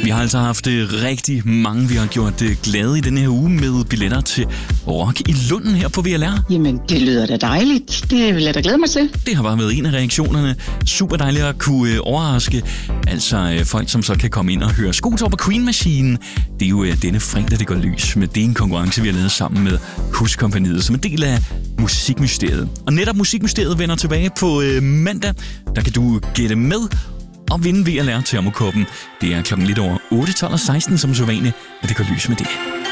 Vi har altså haft rigtig mange, vi har gjort glade i denne her uge med billetter til Rock i Lunden her på VLR. Jamen, det lyder da dejligt. Det vil jeg da glæde mig til. Det har bare været en af reaktionerne. Super dejligt at kunne overraske. Altså folk, som så kan komme ind og høre Skotop og Queen Machine. Det er jo denne fredag, det går lys. Men det er en konkurrence, vi har lavet sammen med Huskompagniet som en del af Musikmysteriet. Og netop Musikmysteriet vender tilbage på mandag. Der kan du gætte med og vinde VLR Termokoppen. Det er klokken lidt over 8, 12 og 16 som så vanligt, at det går lys med det.